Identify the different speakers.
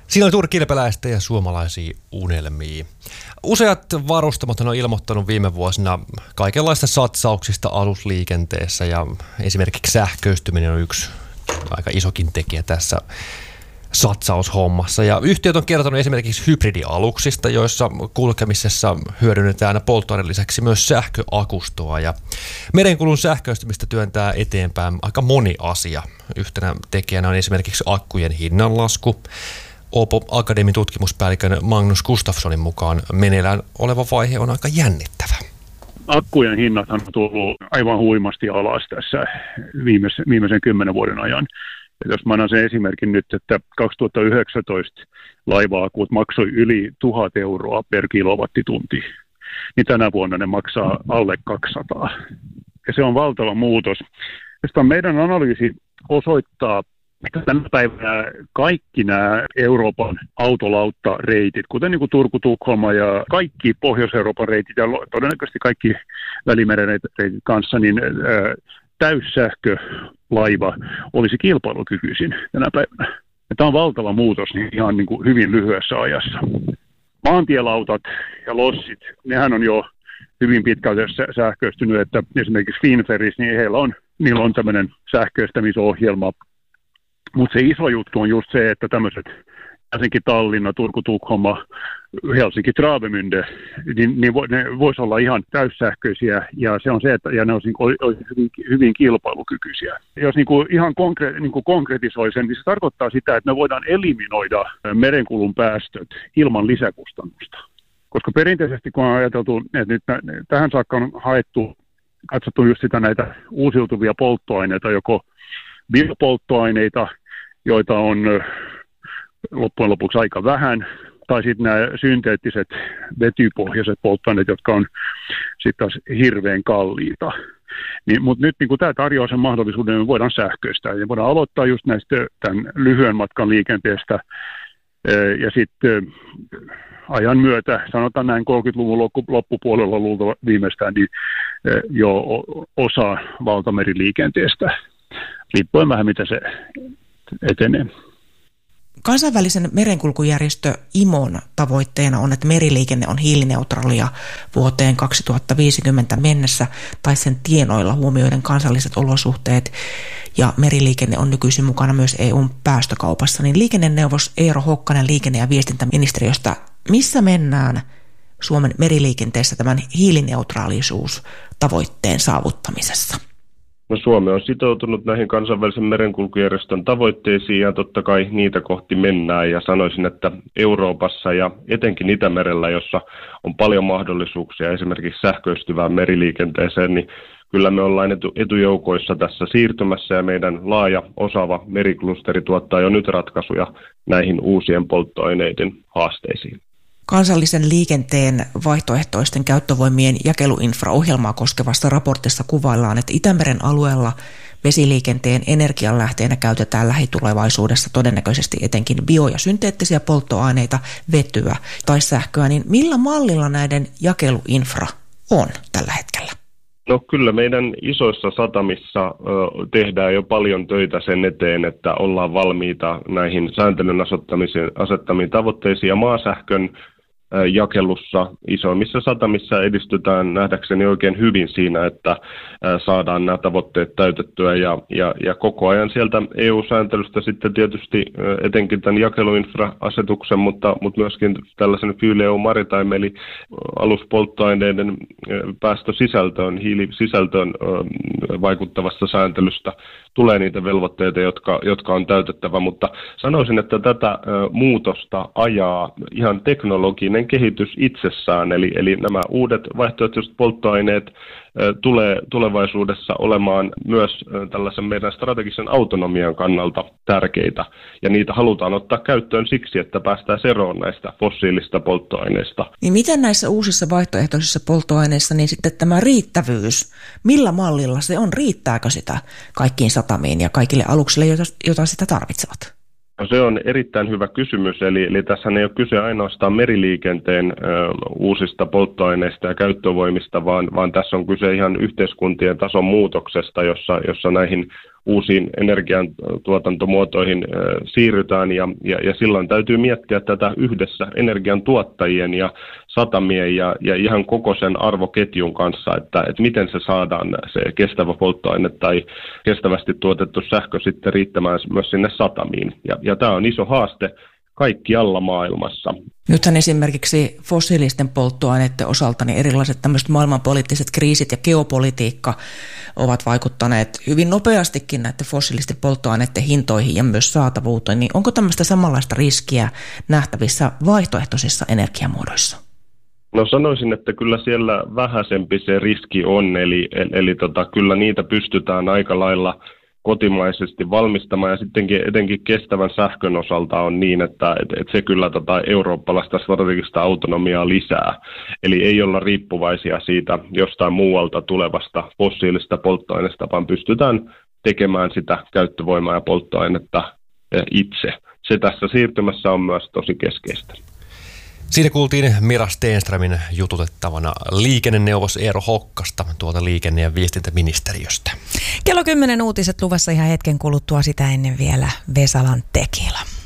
Speaker 1: Siinä oli Tuuri Kilpeläistä ja suomalaisia unelmia. Useat varustamot on ilmoittanut viime vuosina kaikenlaista satsauksista alusliikenteessä ja esimerkiksi sähköistyminen on yksi aika isokin tekijä tässä satsaushommassa. Ja yhtiöt on kertonut esimerkiksi hybridialuksista, joissa kulkemisessa hyödynnetään polttoaineen lisäksi myös sähköakustoa. Ja merenkulun sähköistymistä työntää eteenpäin aika moni asia. Yhtenä tekijänä on esimerkiksi akkujen hinnanlasku. Åbo Akademin tutkimuspäällikön Magnus Gustafssonin mukaan meneillään oleva vaihe on aika jännittävä.
Speaker 2: Akkujen hinnat on tullut aivan huimasti alas tässä viimeisen 10 vuoden ajan. Ja jos mä annan sen esimerkin nyt, että 2019 laiva-akut maksoi yli 1 000 euroa per kilowattitunti, niin tänä vuonna ne maksaa alle 200. Ja se on valtava muutos. Tästä meidän analyysi osoittaa, että tänä päivänä kaikki nämä Euroopan autolauttareitit, kuten niin kuin Turku-Tukholma ja kaikki Pohjois-Euroopan reitit ja todennäköisesti kaikki Välimeren reitit kanssa, niin täyssähkölaiva olisi kilpailukykyisin tänä päivänä. Ja tämä on valtava muutos niin ihan niin kuin hyvin lyhyessä ajassa. Maantielautat ja lossit, nehän on jo hyvin pitkälti sähköistynyt, että esimerkiksi Finferris, niin niillä on tämmöinen sähköistämisohjelma. Mutta se iso juttu on just se, että tämmöiset Helsinki-Tallinna, Turku-Tukholma, Helsinki-Travemünde, niin ne voisi olla ihan täyssähköisiä, ja se on se, että ja ne olisi hyvin kilpailukykyisiä. Jos ihan konkretisoi sen, niin se tarkoittaa sitä, että me voidaan eliminoida merenkulun päästöt ilman lisäkustannusta. Koska perinteisesti, kun on ajateltu, että nyt tähän saakka on katsottu just sitä näitä uusiutuvia polttoaineita, joko biopolttoaineita, joita on loppujen lopuksi aika vähän, tai sitten nämä synteettiset vetypohjaiset polttoaineet, jotka on sitten taas hirveän kalliita. Mutta nyt niin tämä tarjoaa sen mahdollisuuden, että me voidaan sähköistää. Ja voidaan aloittaa just näistä tämän lyhyen matkan liikenteestä, ja sitten ajan myötä, sanotaan näin 30-luvun loppupuolella luultava viimeistään, niin jo osa valtameriliikenteestä, riippuen vähän mitä se etenee.
Speaker 3: Kansainvälisen merenkulkujärjestö IMOn tavoitteena on, että meriliikenne on hiilineutraalia vuoteen 2050 mennessä tai sen tienoilla huomioiden kansalliset olosuhteet, ja meriliikenne on nykyisin mukana myös EUn päästökaupassa. Niin liikenneneuvos Eero Hokkanen liikenne- ja viestintäministeriöstä, missä mennään Suomen meriliikenteessä tämän hiilineutraalisuustavoitteen saavuttamisessa?
Speaker 4: No, Suomi on sitoutunut näihin kansainvälisen merenkulkujärjestön tavoitteisiin ja totta kai niitä kohti mennään, ja sanoisin, että Euroopassa ja etenkin Itämerellä, jossa on paljon mahdollisuuksia esimerkiksi sähköistyvään meriliikenteeseen, niin kyllä me ollaan etujoukoissa tässä siirtymässä, ja meidän laaja osaava meriklusteri tuottaa jo nyt ratkaisuja näihin uusien polttoaineiden haasteisiin.
Speaker 3: Kansallisen liikenteen vaihtoehtoisten käyttövoimien jakeluinfraohjelmaa koskevassa raportissa kuvaillaan, että Itämeren alueella vesiliikenteen energianlähteenä käytetään lähitulevaisuudessa todennäköisesti etenkin bio- ja synteettisiä polttoaineita, vetyä tai sähköä. Niin millä mallilla näiden jakeluinfra on tällä hetkellä?
Speaker 4: No, kyllä meidän isoissa satamissa tehdään jo paljon töitä sen eteen, että ollaan valmiita näihin sääntelyn asettamiin tavoitteisiin, ja maasähkön jakelussa isoimmissa satamissa edistytään nähdäkseni oikein hyvin siinä, että saadaan nämä tavoitteet täytettyä, ja koko ajan sieltä EU-sääntelystä sitten tietysti etenkin tämän jakeluinfra-asetuksen, mutta myöskin tällaisen Fuel EU Maritime eli aluspolttoaineiden päästösisältöön, hiilisisältöön vaikuttavasta sääntelystä tulee niitä velvoitteita, jotka on täytettävä, mutta sanoisin, että tätä muutosta ajaa ihan teknologinen kehitys itsessään, eli nämä uudet vaihtoehtoiset polttoaineet tulee tulevaisuudessa olemaan myös tällaisen meidän strategisen autonomian kannalta tärkeitä, ja niitä halutaan ottaa käyttöön siksi, että päästään eroon näistä fossiilista polttoaineista.
Speaker 3: Niin miten näissä uusissa vaihtoehtoisissa polttoaineissa niin sitten tämä riittävyys, millä mallilla se on, riittääkö sitä kaikkiin satamiin ja kaikille aluksille, joita sitä tarvitsevat?
Speaker 4: No, se on erittäin hyvä kysymys, eli tässä ei ole kyse ainoastaan meriliikenteen uusista polttoaineista ja käyttövoimista, vaan tässä on kyse ihan yhteiskuntien tason muutoksesta, jossa näihin uusiin energiantuotantomuotoihin siirrytään ja silloin täytyy miettiä tätä yhdessä energiantuottajien ja satamien ja ihan koko sen arvoketjun kanssa, että miten se saadaan se kestävä polttoaine tai kestävästi tuotettu sähkö sitten riittämään myös sinne satamiin. Ja tämä on iso haaste kaikkialla maailmassa.
Speaker 3: Nythän esimerkiksi fossiilisten polttoaineiden osalta niin erilaiset tämmöiset maailmanpoliittiset kriisit ja geopolitiikka ovat vaikuttaneet hyvin nopeastikin näiden fossiilisten polttoaineiden hintoihin ja myös saatavuuteen. Niin onko tämmöistä samanlaista riskiä nähtävissä vaihtoehtoisissa energiamuodoissa?
Speaker 4: No sanoisin, että kyllä siellä vähäisempi se riski on, eli kyllä niitä pystytään aika lailla kotimaisesti valmistamaan ja sittenkin etenkin kestävän sähkön osalta on niin, että se kyllä eurooppalaista strategista autonomiaa lisää. Eli ei olla riippuvaisia siitä jostain muualta tulevasta fossiilista polttoaineesta, vaan pystytään tekemään sitä käyttövoimaa ja polttoainetta itse. Se tässä siirtymässä on myös tosi keskeistä.
Speaker 1: Siinä kuultiin Mira Stenströmin jututettavana liikenneneuvos Eero Hokkasta tuolta liikenne- ja viestintäministeriöstä.
Speaker 5: Kello 10 uutiset luvassa ihan hetken kuluttua, sitä ennen vielä Vesalan Tekila.